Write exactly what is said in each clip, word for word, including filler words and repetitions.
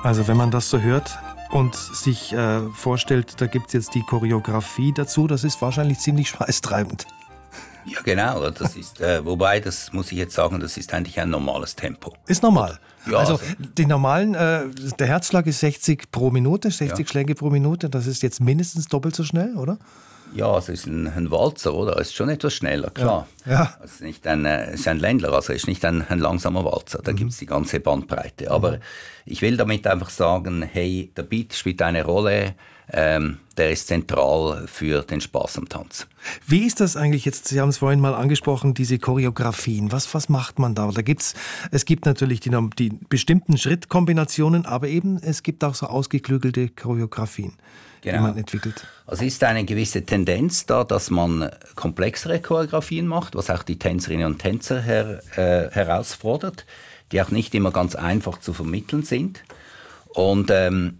Also wenn man das so hört und sich äh, vorstellt, da gibt es jetzt die Choreografie dazu, das ist wahrscheinlich ziemlich schweißtreibend. Ja, genau. Das ist, äh, wobei, das muss ich jetzt sagen, das ist eigentlich ein normales Tempo. Ist normal. Ja, also, also die normalen, äh, der Herzschlag ist sechzig pro Minute, sechzig ja. Schläge pro Minute. Das ist jetzt mindestens doppelt so schnell, oder? Ja, es ist ein, ein Walzer, oder? Es ist schon etwas schneller, klar. Ja. Ja. Es ist nicht ein, äh, es ist ein Ländler, also es ist nicht ein, ein langsamer Walzer. Da mhm. gibt es die ganze Bandbreite. Aber mhm. ich will damit einfach sagen, hey, der Beat spielt eine Rolle. Ähm, der ist zentral für den Spaß am Tanz. Wie ist das eigentlich jetzt? Sie haben es vorhin mal angesprochen, diese Choreografien. Was, was macht man da? Da gibt's, es gibt natürlich die, die bestimmten Schrittkombinationen, aber eben es gibt auch so ausgeklügelte Choreografien, genau. die man entwickelt. Also ist eine gewisse Tendenz da, dass man komplexere Choreografien macht, was auch die Tänzerinnen und Tänzer her, äh, herausfordert, die auch nicht immer ganz einfach zu vermitteln sind. Und ähm,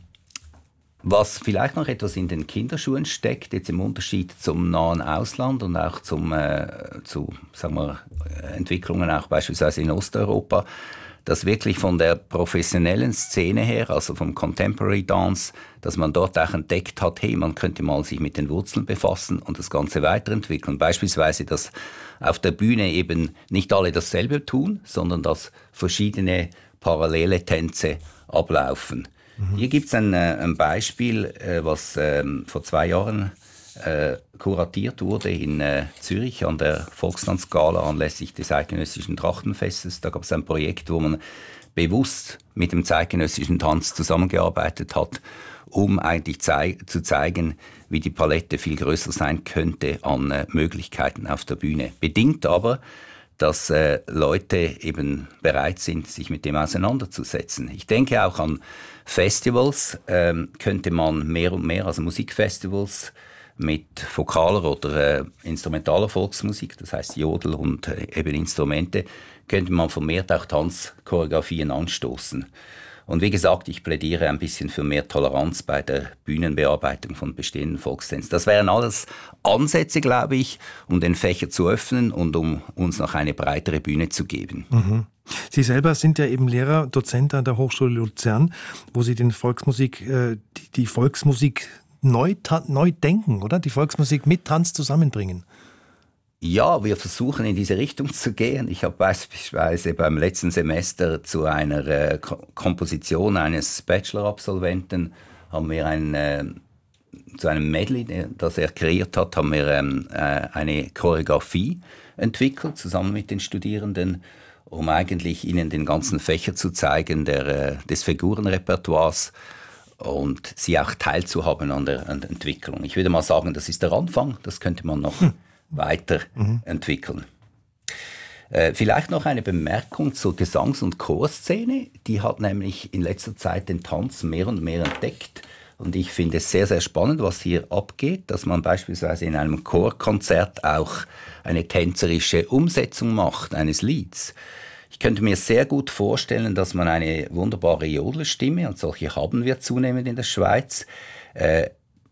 was vielleicht noch etwas in den Kinderschuhen steckt, jetzt im Unterschied zum nahen Ausland und auch zum, äh, zu sagen wir, Entwicklungen auch beispielsweise in Osteuropa, dass wirklich von der professionellen Szene her, also vom Contemporary Dance, dass man dort auch entdeckt hat, hey, man könnte mal sich mit den Wurzeln befassen und das Ganze weiterentwickeln. Beispielsweise, dass auf der Bühne eben nicht alle dasselbe tun, sondern dass verschiedene parallele Tänze ablaufen. Mhm. Hier gibt es ein, ein Beispiel, was ähm, vor zwei Jahren äh, kuratiert wurde in äh, Zürich an der Volkstanzgala anlässlich des Eidgenössischen Trachtenfestes. Da gab es ein Projekt, wo man bewusst mit dem zeitgenössischen Tanz zusammengearbeitet hat, um eigentlich zei- zu zeigen, wie die Palette viel größer sein könnte an äh, Möglichkeiten auf der Bühne. Bedingt aber, dass äh, Leute eben bereit sind, sich mit dem auseinanderzusetzen. Ich denke auch an Festivals, ähm, könnte man mehr und mehr, also Musikfestivals mit vokaler oder äh, instrumentaler Volksmusik, das heißt Jodel und äh, eben Instrumente, könnte man vermehrt auch Tanzchoreografien anstoßen. Und wie gesagt, ich plädiere ein bisschen für mehr Toleranz bei der Bühnenbearbeitung von bestehenden Volkstänzen. Das wären alles Ansätze, glaube ich, um den Fächer zu öffnen und um uns noch eine breitere Bühne zu geben. Mhm. Sie selber sind ja eben Lehrer, Dozent an der Hochschule Luzern, wo Sie den Volksmusik, äh, die, die Volksmusik neu, ta- neu denken, oder? Die Volksmusik mit Tanz zusammenbringen. Ja, wir versuchen in diese Richtung zu gehen. Ich habe beispielsweise beim letzten Semester zu einer äh, Ko- Komposition eines Bachelor-Absolventen haben wir ein, äh, zu einem Medley, das er kreiert hat, haben wir ähm, äh, eine Choreografie entwickelt, zusammen mit den Studierenden, um eigentlich ihnen den ganzen Fächer zu zeigen, der, äh, des Figurenrepertoires und sie auch teilzuhaben an der, an der Entwicklung. Ich würde mal sagen, das ist der Anfang, das könnte man noch hm. weiterentwickeln. Mhm. Äh, vielleicht noch eine Bemerkung zur Gesangs- und Chorszene. Die hat nämlich in letzter Zeit den Tanz mehr und mehr entdeckt. Und ich finde es sehr, sehr spannend, was hier abgeht, dass man beispielsweise in einem Chorkonzert auch eine tänzerische Umsetzung macht eines Lieds. Ich könnte mir sehr gut vorstellen, dass man eine wunderbare Jodelstimme, und solche haben wir zunehmend in der Schweiz, äh,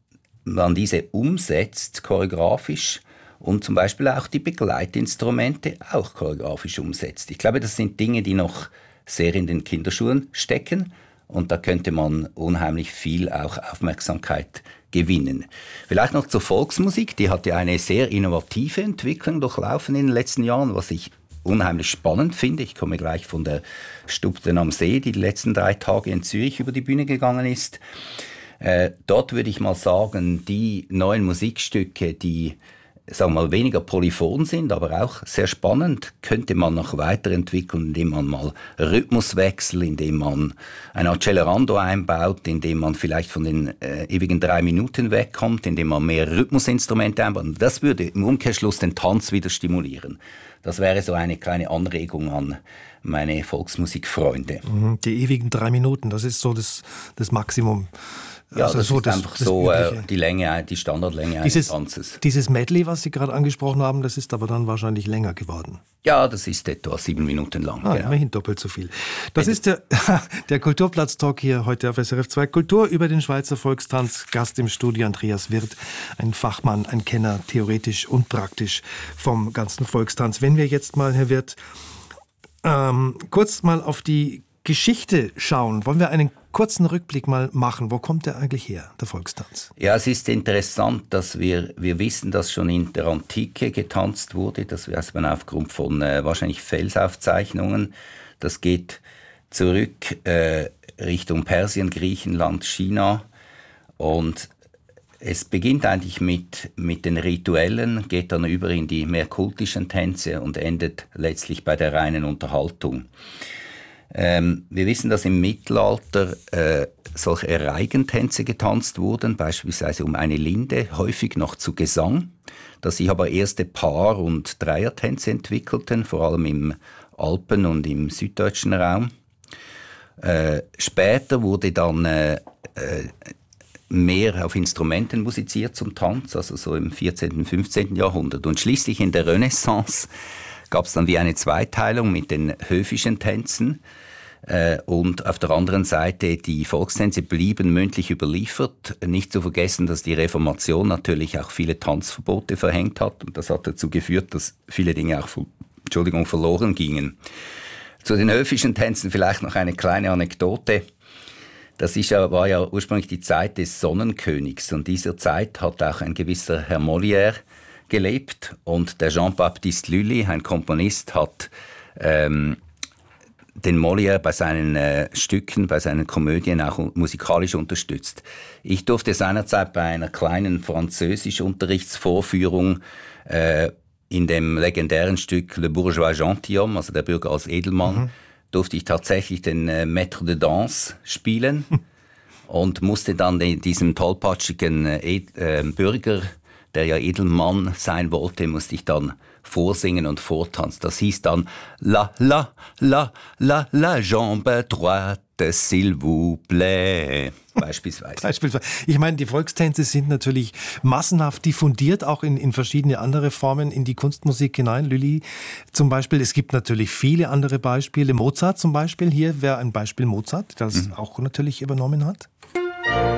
man diese umsetzt choreografisch und zum Beispiel auch die Begleitinstrumente auch choreografisch umsetzt. Ich glaube, das sind Dinge, die noch sehr in den Kinderschuhen stecken und da könnte man unheimlich viel auch Aufmerksamkeit gewinnen. Vielleicht noch zur Volksmusik, die hat ja eine sehr innovative Entwicklung durchlaufen in den letzten Jahren, was ich unheimlich spannend finde. Ich komme gleich von der Stubten am See, die die letzten drei Tage in Zürich über die Bühne gegangen ist. Äh, dort würde ich mal sagen, die neuen Musikstücke, die sagen wir mal weniger polyphon sind, aber auch sehr spannend, könnte man noch weiterentwickeln, indem man mal Rhythmuswechsel, indem man ein Accelerando einbaut, indem man vielleicht von den äh, ewigen drei Minuten wegkommt, indem man mehr Rhythmusinstrumente einbaut. Und das würde im Umkehrschluss den Tanz wieder stimulieren. Das wäre so eine kleine Anregung an meine Volksmusikfreunde. Die ewigen drei Minuten, das ist so das, das Maximum. Ja, also das so ist das, einfach das so Übliche. äh, die Länge, die Standardlänge dieses, eines Tanzes. Dieses Medley, was Sie gerade angesprochen haben, das ist aber dann wahrscheinlich länger geworden. Ja, das ist etwa sieben Minuten lang. Ah, genau. Immerhin doppelt so viel. Das ist der, der Kulturplatz-Talk hier heute auf S R F zwei. Kultur über den Schweizer Volkstanz. Gast im Studio Andreas Wirth, ein Fachmann, ein Kenner, theoretisch und praktisch vom ganzen Volkstanz. Wenn wir jetzt mal, Herr Wirth, ähm, kurz mal auf die Geschichte schauen, wollen wir einen kurzen Rückblick mal machen. Wo kommt der eigentlich her, der Volkstanz? Ja, es ist interessant, dass wir, wir wissen, dass schon in der Antike getanzt wurde. Das weiß man aufgrund von äh, wahrscheinlich Felsaufzeichnungen. Das geht zurück äh, Richtung Persien, Griechenland, China. Und es beginnt eigentlich mit, mit den Rituellen, geht dann über in die mehr kultischen Tänze und endet letztlich bei der reinen Unterhaltung. Ähm, wir wissen, dass im Mittelalter äh, solche Reigentänze getanzt wurden, beispielsweise um eine Linde, häufig noch zu Gesang, dass sich aber erste Paar- und Dreiertänze entwickelten, vor allem im Alpen- und im süddeutschen Raum. Äh, später wurde dann äh, äh, mehr auf Instrumenten musiziert zum Tanz, also so im vierzehnten, fünfzehnten Jahrhundert. Und schließlich in der Renaissance gab es dann wie eine Zweiteilung mit den höfischen Tänzen. Äh, und auf der anderen Seite, die Volkstänze blieben mündlich überliefert. Nicht zu vergessen, dass die Reformation natürlich auch viele Tanzverbote verhängt hat. Und das hat dazu geführt, dass viele Dinge auch Entschuldigung, verloren gingen. Zu den höfischen Tänzen vielleicht noch eine kleine Anekdote. Das ist ja, war ja ursprünglich die Zeit des Sonnenkönigs. Und dieser Zeit hat auch ein gewisser Herr Molière gelebt. Und der Jean-Baptiste Lully, ein Komponist, hat ähm, den Molière bei seinen äh, Stücken, bei seinen Komödien auch musikalisch unterstützt. Ich durfte seinerzeit bei einer kleinen Französischunterrichtsvorführung äh, in dem legendären Stück Le Bourgeois Gentilhomme, also der Bürger als Edelmann, mhm. durfte ich tatsächlich den äh, Maître de Danse spielen und musste dann den, diesem tollpatschigen äh, äh, Bürger, der ja Edelmann sein wollte, musste ich dann vorsingen und vortanzen. Das hieß dann La, la, la, la, la jambe droite, s'il vous plaît. Beispielsweise. Beispielsweise. Ich meine, die Volkstänze sind natürlich massenhaft diffundiert, auch in, in verschiedene andere Formen in die Kunstmusik hinein. Lully zum Beispiel. Es gibt natürlich viele andere Beispiele. Mozart zum Beispiel. Hier wäre ein Beispiel Mozart, das mhm. auch natürlich übernommen hat.